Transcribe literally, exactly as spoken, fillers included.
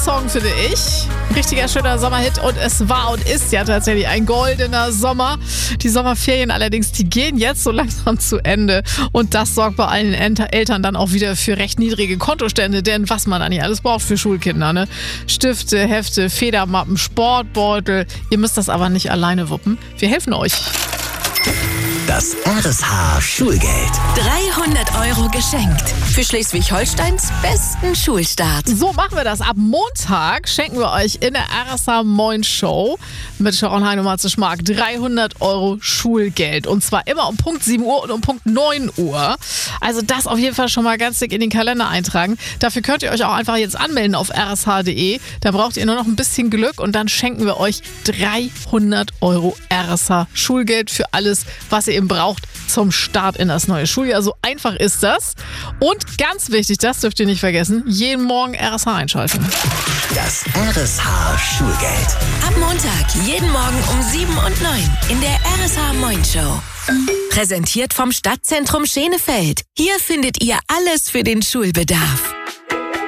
Song, finde ich. Ein richtiger schöner Sommerhit und es war und ist ja tatsächlich ein goldener Sommer. Die Sommerferien allerdings, die gehen jetzt so langsam zu Ende und das sorgt bei allen Eltern dann auch wieder für recht niedrige Kontostände, denn was man da nicht alles braucht für Schulkinder, ne? Stifte, Hefte, Federmappen, Sportbeutel. Ihr müsst das aber nicht alleine wuppen. Wir helfen euch. Das R S H Schulgeld. dreihundert Euro geschenkt. Für Schleswig-Holsteins besten Schulstart. So machen wir das. Ab Montag schenken wir euch in der R S H Moin Show mit Sharon Hein und Matze Schmark dreihundert Euro Schulgeld. Und zwar immer um Punkt sieben Uhr und um Punkt neun Uhr. Also das auf jeden Fall schon mal ganz dick in den Kalender eintragen. Dafür könnt ihr euch auch einfach jetzt anmelden auf r s h punkt d e. Da braucht ihr nur noch ein bisschen Glück und dann schenken wir euch dreihundert Euro R S H Schulgeld für alles, was ihr eben braucht zum Start in das neue Schuljahr. So einfach ist das. Und ganz wichtig, das dürft ihr nicht vergessen, jeden Morgen R S H einschalten. Das R S H Schulgeld. Ab Montag, jeden Morgen um sieben und neun in der R S H Moin Show. Präsentiert vom Stadtzentrum Schenefeld. Hier findet ihr alles für den Schulbedarf.